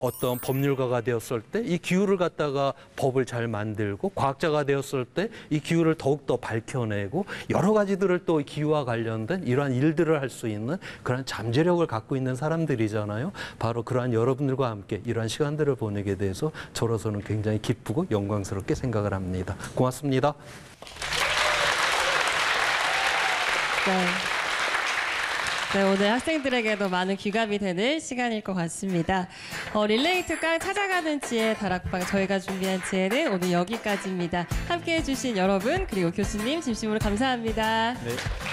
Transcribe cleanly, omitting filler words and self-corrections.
어떤 법률가가 되었을 때 이 기후를 갖다가 법을 잘 만들고 과학자가 되었을 때 이 기후를 더욱더 밝혀내고 여러 가지들을 또 기후와 관련된 이러한 일들을 할 수 있는 그런 잠재력을 갖고 있는 사람들이잖아요. 바로 그러한 여러분들과 함께 이러한 시간들을 보내게 돼서 저로서는 굉장히 기쁘고 영광스럽게 생각을 합니다. 고맙습니다. 네. 네, 오늘 학생들에게도 많은 귀감이 되는 시간일 것 같습니다. 릴레이 특강 찾아가는 지혜 다락방 저희가 준비한 지혜는 오늘 여기까지입니다. 함께해 주신 여러분 그리고 교수님 진심으로 감사합니다. 네.